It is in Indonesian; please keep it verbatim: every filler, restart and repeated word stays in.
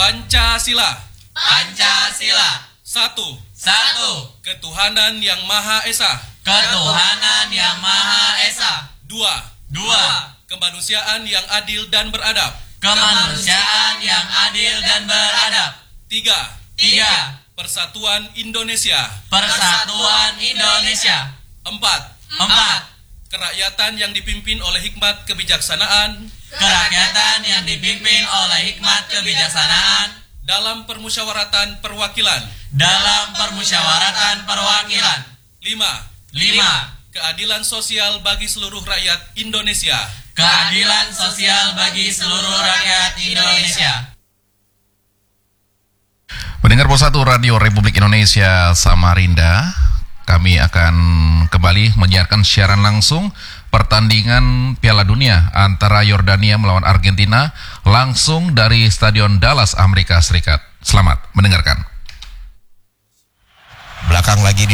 Pancasila. Pancasila. Satu. Satu. Ketuhanan yang Maha Esa. Ketuhanan yang Maha Esa. Dua. Dua. Kemanusiaan yang adil dan beradab. Kemanusiaan yang adil dan beradab. Tiga. Tiga. Persatuan Indonesia. Persatuan Indonesia. Empat. Empat. Kerakyatan yang dipimpin oleh hikmat kebijaksanaan. Kerakyatan yang dipimpin oleh hikmat kebijaksanaan. Dalam permusyawaratan perwakilan. Dalam permusyawaratan perwakilan. Lima. Lima. Keadilan sosial bagi seluruh rakyat Indonesia. Keadilan sosial bagi seluruh rakyat Indonesia. Pendengar Pos satu Radio Republik Indonesia Samarinda, kami akan kembali menyiarkan siaran langsung pertandingan Piala Dunia antara Yordania melawan Argentina langsung dari Stadion Dallas, Amerika Serikat. Selamat mendengarkan. Belakang lagi di